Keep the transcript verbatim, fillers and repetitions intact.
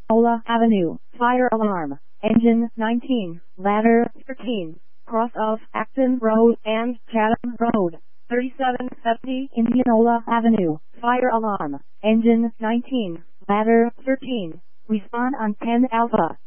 Ola Avenue, fire alarm, engine nineteen, ladder thirteen, cross of Acton Road and Chatham Road, thirty-seven seventy Indianola Avenue, fire alarm, engine nineteen, ladder thirteen, respond on ten Alpha.